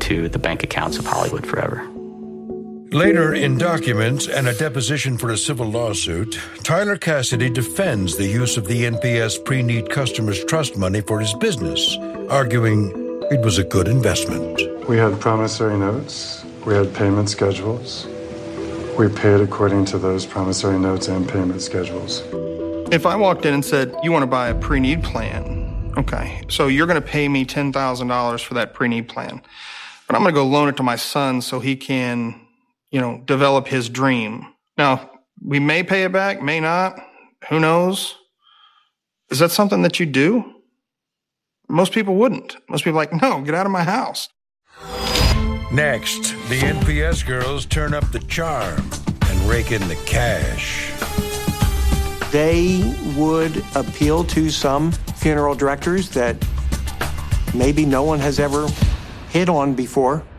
into the bank accounts of Hollywood forever. Later, in documents and a deposition for a civil lawsuit, Tyler Cassidy defends the use of the NPS pre-need customers' trust money for his business, arguing it was a good investment. We had promissory notes. We had payment schedules. We paid according to those promissory notes and payment schedules. If I walked in and said, you want to buy a pre-need plan, okay, so you're going to pay me $10,000 for that pre-need plan, but I'm going to go loan it to my son so he can, develop his dream. Now, we may pay it back, may not, who knows? Is that something that you do? Most people wouldn't. Most people are like, no, get out of my house. Next, the NPS girls turn up the charm and rake in the cash. They would appeal to some funeral directors that maybe no one has ever hit on before.